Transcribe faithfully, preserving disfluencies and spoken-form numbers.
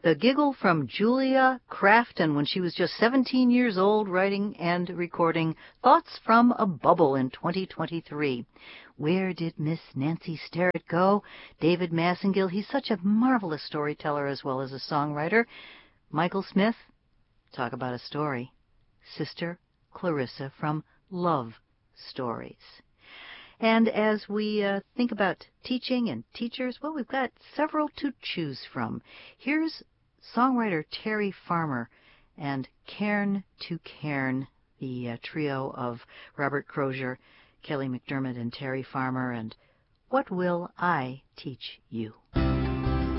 The Giggle from Julia Crafton when she was just seventeen years old, writing and recording Thoughts from a Bubble in twenty twenty-three. Where did Miss Nancy Sterrett go? David Massengill, he's such a marvelous storyteller as well as a songwriter. Michael Smith, talk about a story. Sister Clarissa from Love Stories. And as we uh, think about teaching and teachers, well, we've got several to choose from. Here's songwriter Terry Farmer and Cairn to Cairn, the uh, trio of Robert Crozier, Kelly McDermott, and Terry Farmer, and What Will I Teach You?